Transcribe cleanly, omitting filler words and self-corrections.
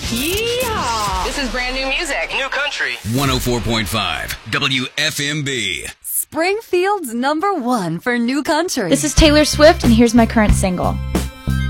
Yeehaw! This is brand new music. New country. 104.5 WFMB. Springfield's #1 for new country. This is Taylor Swift, and here's my current single.